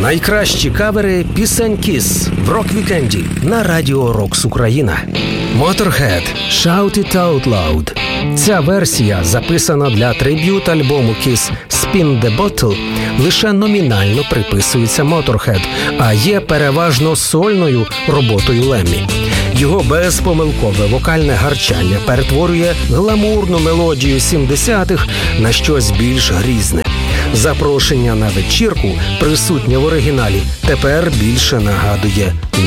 Найкращі кавери пісень Kiss в рок-вікенді на Радіо Рокс Україна. Motorhead «Shout It Out Loud». Ця версія, записана для триб'ют-альбому Kiss «Spin the Bottle», лише номінально приписується Motorhead, а є переважно сольною роботою Леммі. Його безпомилкове вокальне гарчання перетворює гламурну мелодію 70-х на щось більш грізне. Запрошення на вечірку, присутнє в оригіналі, тепер більше нагадує